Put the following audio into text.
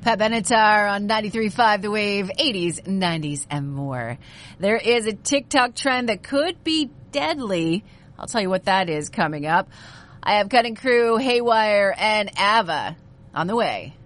Pat Benatar on 93.5 The Wave, 80s, 90s, and more. There is a TikTok trend that could be deadly. I'll tell you what that is coming up. I have Cutting Crew, Haywire, and Ava on the way.